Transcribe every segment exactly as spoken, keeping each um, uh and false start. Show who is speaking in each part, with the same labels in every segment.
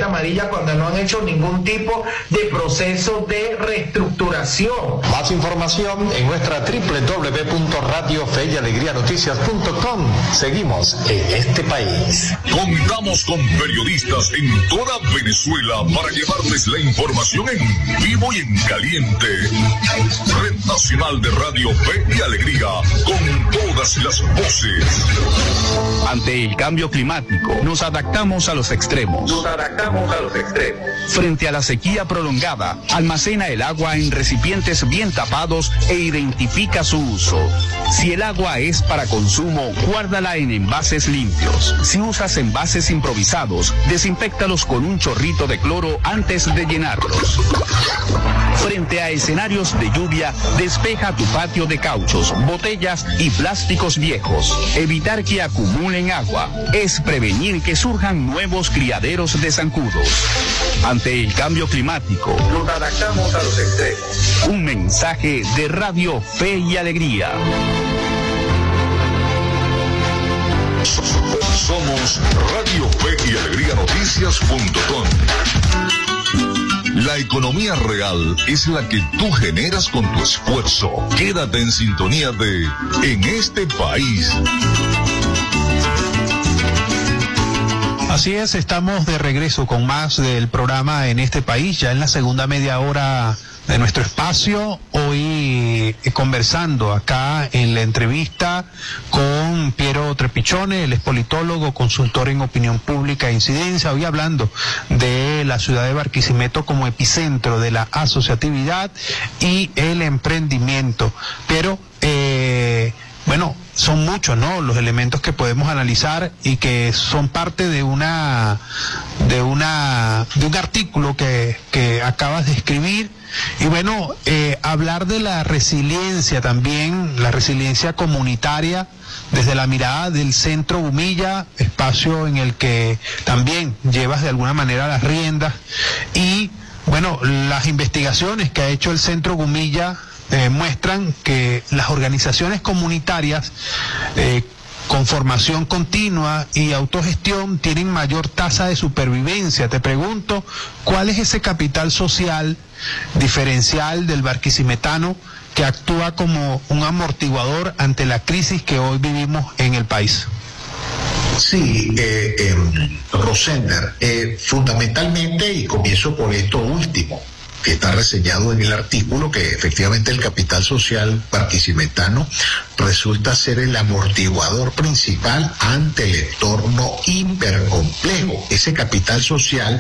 Speaker 1: tarjeta amarilla cuando no han hecho ningún tipo de proceso de reestructuración.
Speaker 2: Más información en nuestra doble u doble u doble u punto radio fe y alegría noticias punto com. Seguimos en este país.
Speaker 3: Contamos con periodistas en toda Venezuela para llevarles la información en vivo y en caliente. Red Nacional de Radio Fe y Alegría, con todas las voces.
Speaker 4: Ante el cambio climático, nos adaptamos a los extremos.
Speaker 1: Nos adaptamos a los extremos.
Speaker 4: Frente a la sequía prolongada, almacena el agua en recipientes bien tapados e identifica su uso. Si el agua es para consumo, guárdala en envases limpios. Si usas envases improvisados, desinféctalos con un chorrito de cloro antes de llenarlos. Frente a escenarios de lluvia, despeja tu patio de cauchos, botellas y plásticos viejos. Evitar que acumulen agua es prevenir que surjan nuevos criaderos de zancudos. Ante el cambio climático,
Speaker 1: nos adaptamos a los extremos.
Speaker 4: Un mensaje de Radio Fe y Alegría.
Speaker 3: Somos Radio Fe y Alegría Noticias punto com. La economía real es la que tú generas con tu esfuerzo. Quédate en sintonía de En este país.
Speaker 5: Así es, estamos de regreso con más del programa En este país, ya en la segunda media hora de nuestro espacio, hoy eh, conversando acá en la entrevista con Piero Trepichone, él es politólogo, consultor en opinión pública e incidencia, hoy hablando de la ciudad de Barquisimeto como epicentro de la asociatividad y el emprendimiento. Pero, eh, bueno, son muchos, ¿no?, los elementos que podemos analizar y que son parte de una de una de un artículo que, que acabas de escribir. Y bueno, eh, hablar de la resiliencia también, la resiliencia comunitaria desde la mirada del Centro Gumilla, espacio en el que también llevas de alguna manera las riendas, y bueno, las investigaciones que ha hecho el Centro Gumilla eh, muestran que las organizaciones comunitarias eh, con formación continua y autogestión tienen mayor tasa de supervivencia. Te pregunto, ¿cuál es ese capital social diferencial del barquisimetano que actúa como un amortiguador ante la crisis que hoy vivimos en el país?
Speaker 6: Sí, eh, eh, Rosender, eh, fundamentalmente, y comienzo por esto último, que está reseñado en el artículo, que efectivamente el capital social barquisimetano resulta ser el amortiguador principal ante el entorno hipercomplejo. Ese capital social,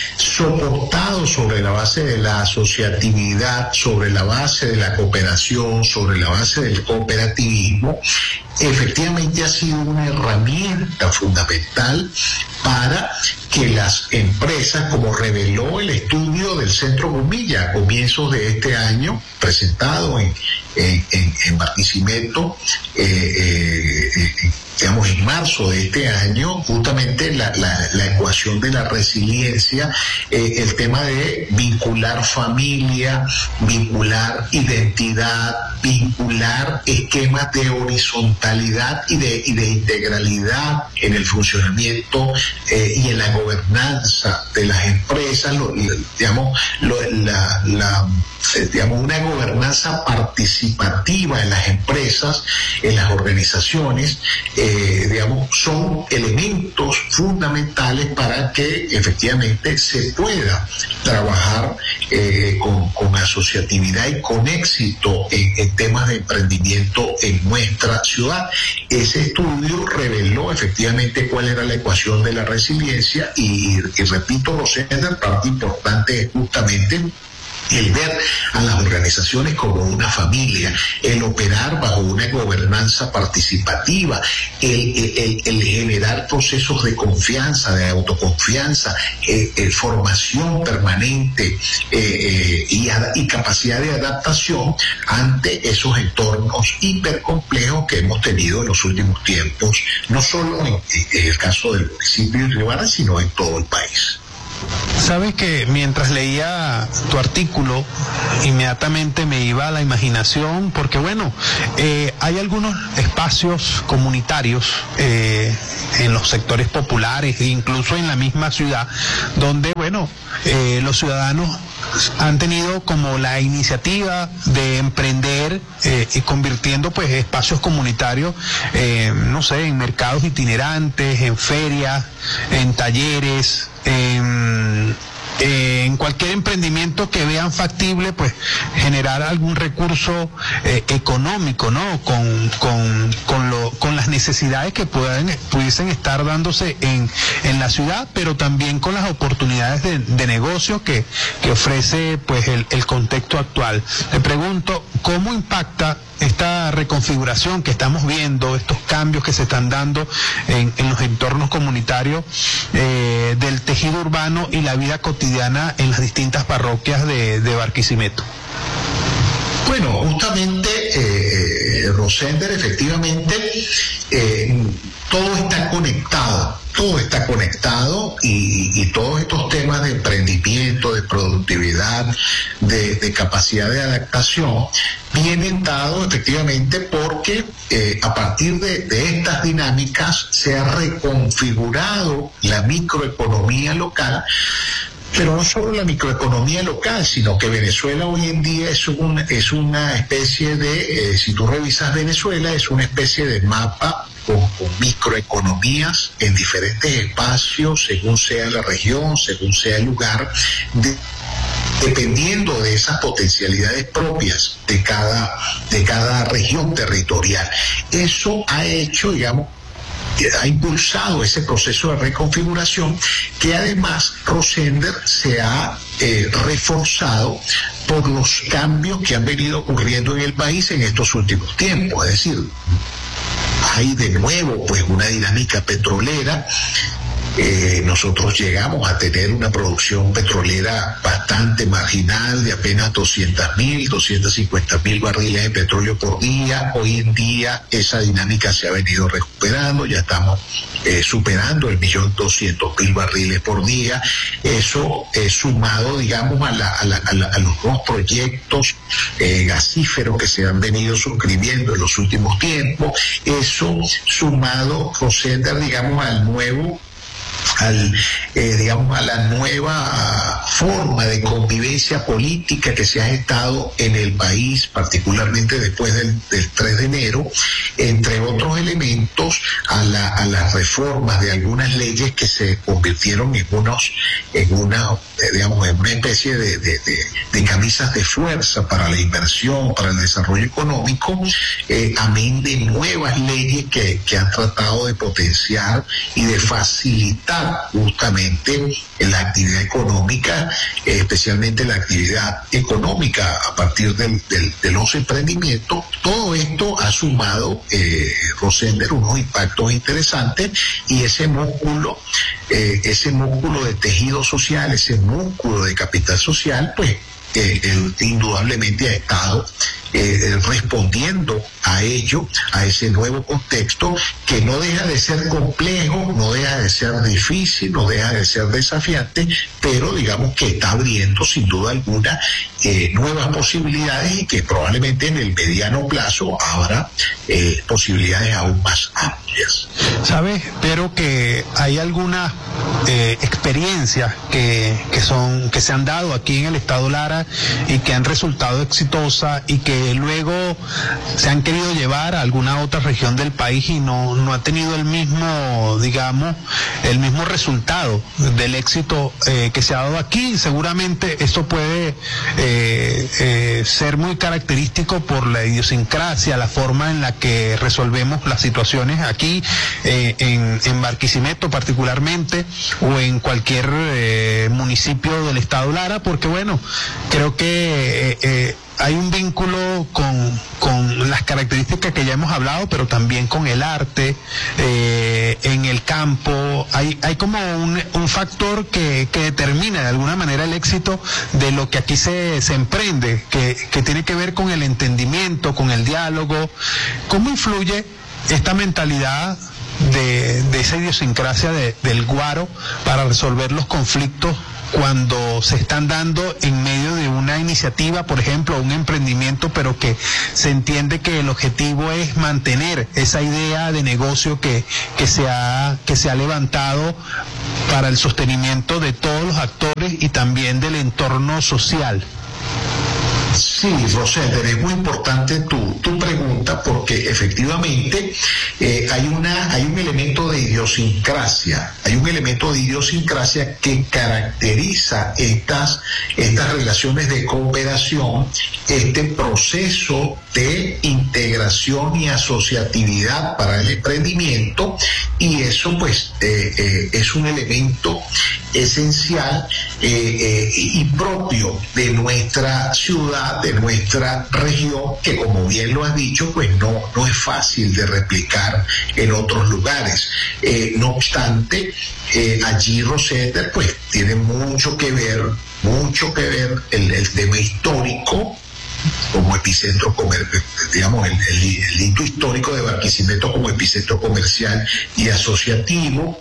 Speaker 6: soportado sobre la base de la asociatividad, sobre la base de la cooperación, sobre la base del cooperativismo, efectivamente ha sido una herramienta fundamental para que las empresas, como reveló el estudio del Centro Gumilla a comienzos de este año, presentado en, en, en, en Barquisimeto, eh, eh, eh, digamos en marzo de este año, justamente la, la, la ecuación de la resiliencia, eh, el tema de vincular familia, vincular identidad, vincular esquemas de horizontalidad y de, y de integralidad en el funcionamiento eh, y en la gobernanza de las empresas, lo, digamos, lo, la, la, eh, digamos, una gobernanza participativa en las empresas, en las organizaciones, eh, digamos, son elementos fundamentales para que efectivamente se pueda trabajar eh, con, con asociatividad y con éxito en, en temas de emprendimiento en nuestra ciudad. Ese estudio reveló efectivamente cuál era la ecuación de la resiliencia y, y repito, Rosenda, parte importante es justamente el ver a las organizaciones como una familia, el operar bajo una gobernanza participativa, el, el, el generar procesos de confianza, de autoconfianza, eh, eh, formación permanente eh, eh, y, y capacidad de adaptación ante esos entornos hipercomplejos que hemos tenido en los últimos tiempos, no solo en, en el caso del municipio de Rivara, sino en todo el país.
Speaker 5: Sabes que mientras leía tu artículo, inmediatamente me iba a la imaginación, porque bueno, eh, hay algunos espacios comunitarios eh, en los sectores populares, incluso en la misma ciudad, donde bueno, bueno, eh, los ciudadanos han tenido como la iniciativa de emprender eh, y convirtiendo pues espacios comunitarios, eh, no sé, en mercados itinerantes, en ferias, en talleres, en... Eh, en cualquier emprendimiento que vean factible, pues generar algún recurso eh, económico, ¿no? Con, con, con, lo, con las necesidades que puedan, pudiesen estar dándose en, en la ciudad, pero también con las oportunidades de, de negocio que, que ofrece pues el, el contexto actual. Le pregunto, ¿cómo impacta esta reconfiguración que estamos viendo, estos cambios que se están dando en, en los entornos comunitarios eh, del tejido urbano y la vida cotidiana en las distintas parroquias de, de Barquisimeto?
Speaker 6: Bueno, justamente, eh, Rosender, efectivamente, eh, todo está conectado, todo está conectado y, y todos estos temas de emprendimiento, de productividad, de, de capacidad de adaptación, vienen dados efectivamente porque eh, a partir de, de estas dinámicas se ha reconfigurado la microeconomía local. Pero no solo la microeconomía local, sino que Venezuela hoy en día es, un, es una especie de, eh, si tú revisas Venezuela, es una especie de mapa con, con microeconomías en diferentes espacios, según sea la región, según sea el lugar, de, dependiendo de esas potencialidades propias de cada, de cada región territorial. Eso ha hecho, digamos, ha impulsado ese proceso de reconfiguración que además Rosender se ha eh, reforzado por los cambios que han venido ocurriendo en el país en estos últimos tiempos. Es decir, hay de nuevo pues una dinámica petrolera. Eh, nosotros llegamos a tener una producción petrolera bastante marginal de apenas doscientos mil, doscientos cincuenta mil barriles de petróleo por día. Hoy en día esa dinámica se ha venido recuperando, ya estamos eh, superando el millón doscientos mil barriles por día. Eso eh, sumado, digamos, a, la, a, la, a, la, a los dos proyectos eh, gasíferos que se han venido suscribiendo en los últimos tiempos, eso sumado, Rosender, digamos, al nuevo al eh, digamos a la nueva forma de convivencia política que se ha gestado en el país, particularmente después del, del tres de enero, entre otros elementos, a, la, a las reformas de algunas leyes que se convirtieron en unos en una eh, digamos en una especie de, de, de, de camisas de fuerza para la inversión, para el desarrollo económico, eh, amén de nuevas leyes que, que han tratado de potenciar y de facilitar justamente la actividad económica, eh, especialmente la actividad económica a partir del, del, de los emprendimientos. Todo esto ha sumado, eh, Rosender, unos impactos interesantes, y ese músculo, eh, ese músculo de tejido social, ese músculo de capital social, pues eh, eh, indudablemente ha estado Eh, respondiendo a ello, a ese nuevo contexto que no deja de ser complejo, no deja de ser difícil, no deja de ser desafiante, pero digamos que está abriendo sin duda alguna eh, nuevas posibilidades y que probablemente en el mediano plazo habrá eh, posibilidades aún más amplias.
Speaker 5: ¿Sabes? Pero que hay algunas eh, experiencias que, que son que se han dado aquí en el Estado Lara y que han resultado exitosas y que luego se han querido llevar a alguna otra región del país y no, no ha tenido el mismo, digamos, el mismo resultado del éxito eh, que se ha dado aquí. Seguramente esto puede eh, eh, ser muy característico por la idiosincrasia, la forma en la que resolvemos las situaciones aquí eh, en, en Barquisimeto particularmente, o en cualquier eh, municipio del Estado Lara, porque bueno, creo que eh, eh, hay un vínculo con, con las características que ya hemos hablado, pero también con el arte, eh, en el campo. Hay, hay como un, un factor que, que determina de alguna manera el éxito de lo que aquí se, se emprende, que, que tiene que ver con el entendimiento, con el diálogo. ¿Cómo influye esta mentalidad de, de esa idiosincrasia de, del guaro para resolver los conflictos cuando se están dando en medio de una iniciativa, por ejemplo, un emprendimiento, pero que se entiende que el objetivo es mantener esa idea de negocio que, que, se ha, que se ha levantado para el sostenimiento de todos los actores y también del entorno social?
Speaker 6: Sí, Rosender, es muy importante tu, tu pregunta, porque efectivamente eh, hay una hay un elemento de idiosincrasia, hay un elemento de idiosincrasia que caracteriza estas, estas relaciones de cooperación, este proceso de integración y asociatividad para el emprendimiento, y eso pues eh, eh, es un elemento esencial eh, eh, y propio de nuestra ciudad, de nuestra región, que como bien lo has dicho, pues no, no es fácil de replicar en otros lugares. Eh, no obstante, eh, allí Rosender pues tiene mucho que ver, mucho que ver el, el tema histórico, como epicentro comercial, digamos, el, el, el hito histórico de Barquisimeto como epicentro comercial y asociativo.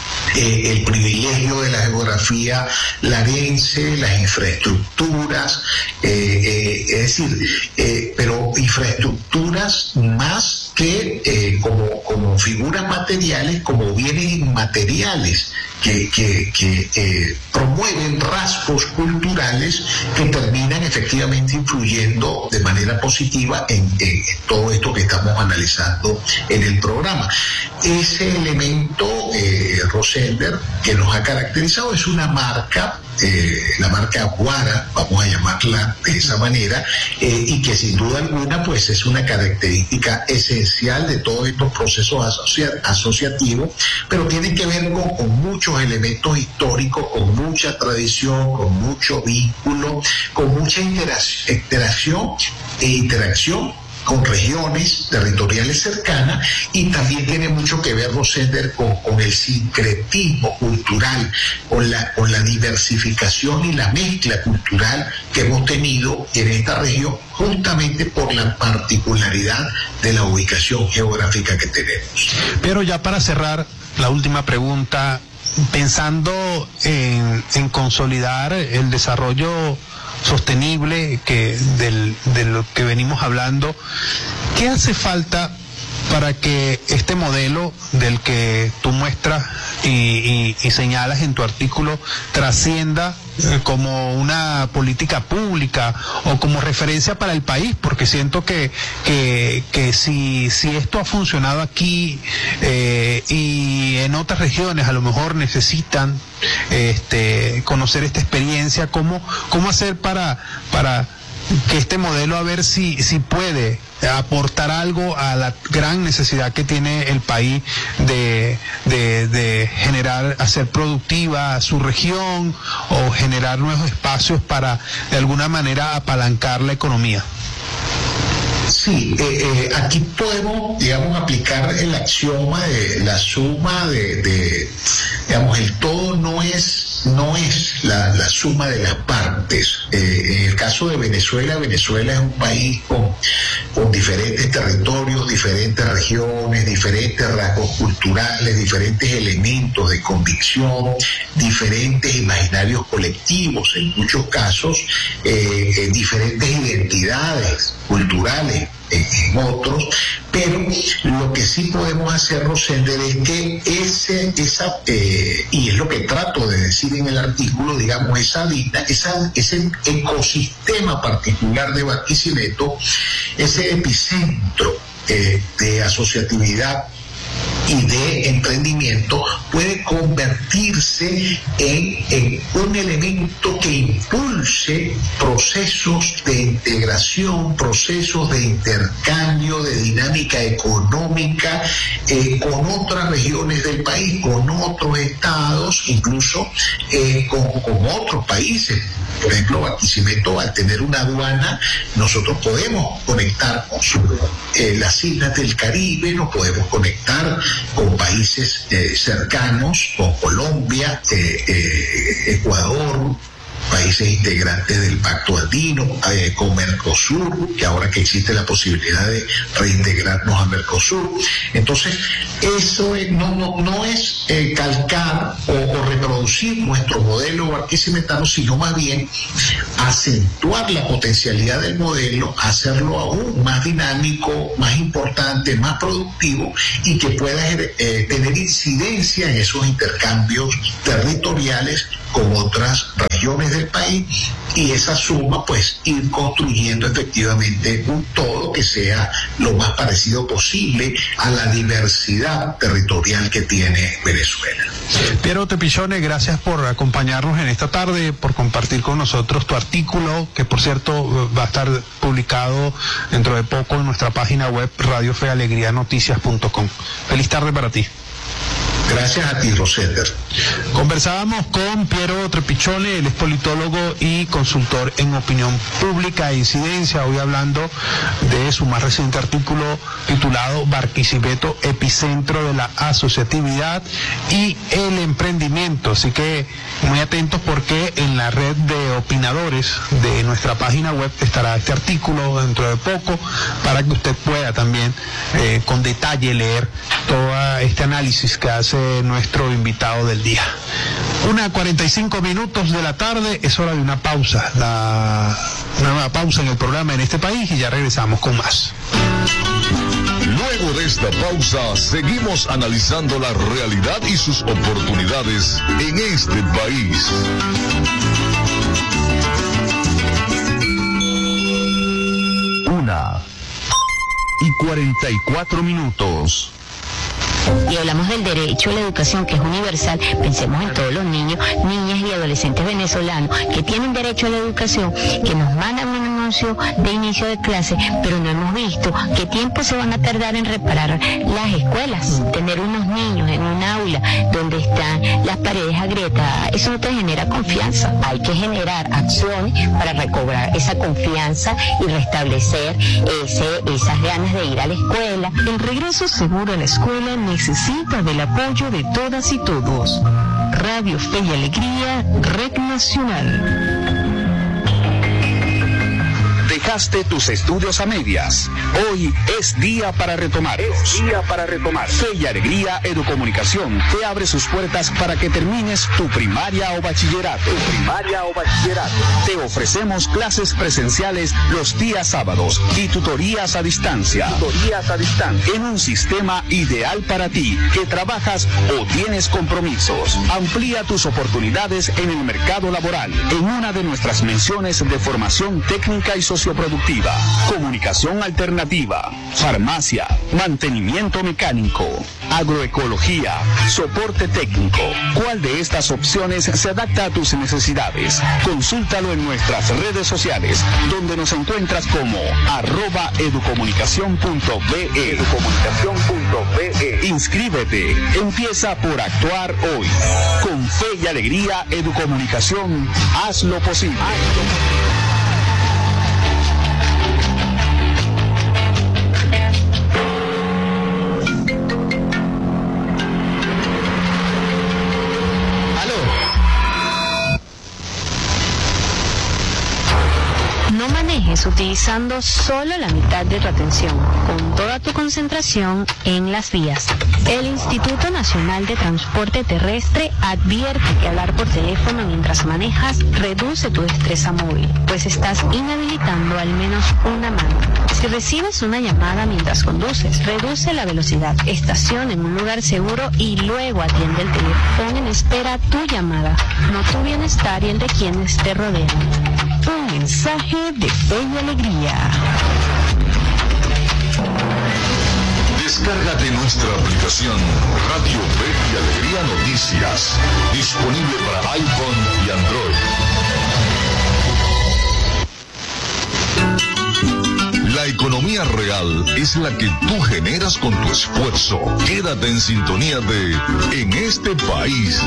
Speaker 6: Eh, el privilegio de la geografía larense, las infraestructuras, eh, eh, es decir, eh, pero infraestructuras más que eh, como, como figuras materiales, como bienes inmateriales que, que, que eh, promueven rasgos culturales que terminan efectivamente influyendo de manera positiva en, en todo esto que estamos analizando en el programa. Ese elemento, eh, Rosender, que nos ha caracterizado es una marca, eh, la marca Guara, vamos a llamarla de esa manera, eh, y que sin duda alguna pues es una característica esencial de todos estos procesos asocia- asociativos, pero tiene que ver con, con muchos elementos históricos, con mucha tradición, con mucho vínculo, con mucha interac- interacción e interacción con regiones territoriales cercanas, y también tiene mucho que ver, Rosender, con, con el sincretismo cultural, con la, con la diversificación y la mezcla cultural que hemos tenido en esta región, justamente por la particularidad de la ubicación geográfica que tenemos.
Speaker 5: Pero ya para cerrar, la última pregunta, pensando en, en consolidar el desarrollo sostenible que del, de lo que venimos hablando, ¿qué hace falta para que este modelo del que tú muestras y, y, y señalas en tu artículo trascienda eh, como una política pública o como referencia para el país? Porque siento que que, que si, si esto ha funcionado aquí eh, y en otras regiones a lo mejor necesitan este conocer esta experiencia, ¿cómo, cómo hacer para para que este modelo, a ver si, si puede aportar algo a la gran necesidad que tiene el país de, de, de generar, hacer productiva su región o generar nuevos espacios para de alguna manera apalancar la economía?
Speaker 6: Sí, eh, eh, aquí podemos, digamos, aplicar el axioma de la suma de, de digamos, el todo no es no es la, la suma de las partes. Eh, en el caso de Venezuela, Venezuela es un país con, con diferentes territorios, diferentes regiones, diferentes rasgos culturales, diferentes elementos de convicción, diferentes imaginarios colectivos, en muchos casos, eh, eh, diferentes identidades culturales en, en otros, pero lo que sí podemos hacer, Rosender, es que ese, esa, eh, y es lo que trato de decir en el artículo, digamos, esa, esa, ese ecosistema particular de Barquisimeto, ese epicentro eh, de asociatividad y de emprendimiento, puede convertirse en, en un elemento que impulse procesos de integración, procesos de intercambio, de dinámica económica eh, con otras regiones del país, con otros estados, incluso eh, con, con otros países. Por ejemplo, Barquisimeto, al tener una aduana, nosotros podemos conectar con su, eh, las islas del Caribe, nos podemos conectar con países eh, cercanos, con Colombia, eh, eh, Ecuador, países integrantes del Pacto Andino, eh, con Mercosur, que ahora que existe la posibilidad de reintegrarnos a Mercosur. Entonces, eso es, no, no, no es eh, calcar o, o reproducir nuestro modelo barquisimetano, sino más bien acentuar la potencialidad del modelo, hacerlo aún más dinámico, más importante, más productivo, y que pueda eh, tener incidencia en esos intercambios territoriales con otras regiones del país, y esa suma pues ir construyendo efectivamente un todo que sea lo más parecido posible a la diversidad territorial que tiene Venezuela.
Speaker 5: Piero Tepichone, gracias por acompañarnos en esta tarde, por compartir con nosotros tu artículo, que por cierto va a estar publicado dentro de poco en nuestra página web radio fe alegría noticias punto com. Feliz tarde para ti.
Speaker 6: Gracias a ti, Rosender.
Speaker 5: Conversábamos con Piero Tepichone, él es politólogo y consultor en opinión pública e incidencia, hoy hablando de su más reciente artículo titulado Barquisimeto, epicentro de la asociatividad y el emprendimiento. Así que muy atentos, porque en la red de opinadores de nuestra página web estará este artículo dentro de poco, para que usted pueda también eh, con detalle leer todo este análisis que hace nuestro invitado del día. Una cuarenta y cinco minutos de la tarde, es hora de una pausa, la, una nueva pausa en el programa En Este País, y ya regresamos con más.
Speaker 3: Luego de esta pausa, seguimos analizando la realidad y sus oportunidades en este país.
Speaker 4: Una y cuarenta y cuatro minutos.
Speaker 7: Y hablamos del derecho a la educación, que es universal. Pensemos en todos los niños, niñas y adolescentes venezolanos que tienen derecho a la educación, que nos mandan un anuncio de inicio de clase, pero no hemos visto qué tiempo se van a tardar en reparar las escuelas. Tener unos niños en un aula donde están las paredes agrietadas, eso no te genera confianza. Hay que generar acciones para recobrar esa confianza y restablecer ese, esas ganas de ir a la escuela.
Speaker 8: El regreso seguro a la escuela necesita del apoyo de todas y todos. Radio Fe y Alegría, Red Nacional.
Speaker 4: Dejaste tus estudios a medias. Hoy es día para retomarlos. Es día para retomar. Fe y Alegría Educomunicación te abre sus puertas para que termines tu primaria o bachillerato. Tu primaria o bachillerato. Te ofrecemos clases presenciales los días sábados y tutorías a distancia. Tutorías a distancia. En un sistema ideal para ti, que trabajas o tienes compromisos. Amplía tus oportunidades en el mercado laboral en una de nuestras menciones de formación técnica y social productiva, comunicación alternativa, farmacia, mantenimiento mecánico, agroecología, soporte técnico. ¿Cuál de estas opciones se adapta a tus necesidades? Consúltalo en nuestras redes sociales, donde nos encuentras como arroba educomunicación punto be. Educomunicación punto be. Inscríbete, empieza por actuar hoy. Con Fe y Alegría Educomunicación, haz lo posible. Haz lo posible.
Speaker 7: No manejes utilizando solo la mitad de tu atención, con toda tu concentración en las vías. El Instituto Nacional de Transporte Terrestre advierte que hablar por teléfono mientras manejas reduce tu destreza móvil, pues estás inhabilitando al menos una mano. Si recibes una llamada mientras conduces, reduce la velocidad, estaciona en un lugar seguro y luego atiende el teléfono. Pon en espera tu llamada, no tu bienestar y el de quienes te rodean.
Speaker 8: Un mensaje de Fe y Alegría.
Speaker 3: Descárgate nuestra aplicación Radio Fe y Alegría Noticias, disponible para iPhone y Android. La economía real es la que tú generas con tu esfuerzo. Quédate en sintonía de En Este País.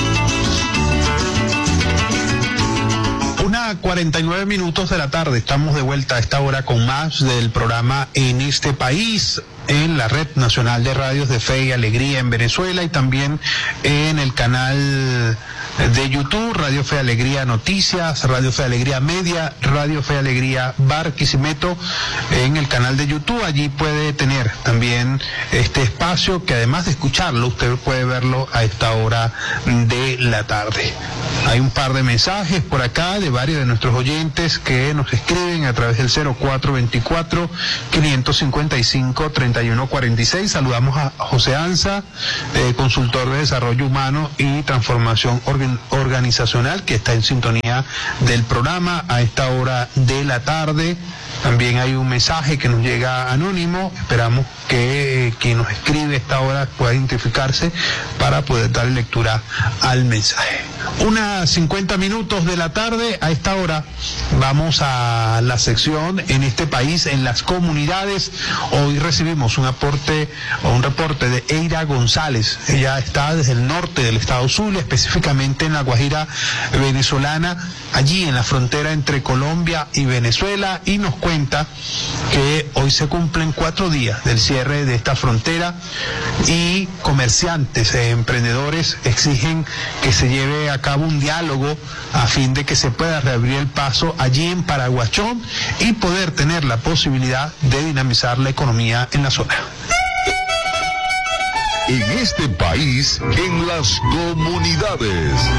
Speaker 5: Una cuarenta y nueve minutos de la tarde, estamos de vuelta a esta hora con más del programa En Este País, en la Red Nacional de Radios de Fe y Alegría en Venezuela, y también en el canal de YouTube, Radio Fe y Alegría Noticias, Radio Fe y Alegría Media, Radio Fe y Alegría Barquisimeto en el canal de YouTube. Allí puede tener también este espacio que además de escucharlo, usted puede verlo a esta hora de la tarde. Hay un par de mensajes por acá de varios de nuestros oyentes que nos escriben a través del cero cuatro veinticuatro, quinientos cincuenta y cinco, treinta y uno cuarenta y seis. Saludamos a José Anza, eh, consultor de desarrollo humano y transformación organ- organizacional, que está en sintonía del programa a esta hora de la tarde. También hay un mensaje que nos llega anónimo. Esperamos que eh, quien nos escribe a esta hora pueda identificarse para poder dar lectura al mensaje. Unas cincuenta minutos de la tarde. A esta hora vamos a la sección En este país, en las comunidades. Hoy recibimos un aporte o un reporte de Eira González. Ella está desde el norte del estado Zulia, específicamente en la Guajira venezolana, allí en la frontera entre Colombia y Venezuela, y nos cuenta que hoy se cumplen cuatro días del cierre de esta frontera y comerciantes e emprendedores exigen que se lleve a cabo un diálogo a fin de que se pueda reabrir el paso allí en Paraguachón y poder tener la posibilidad de dinamizar la economía en la zona.
Speaker 3: En este país, en las comunidades.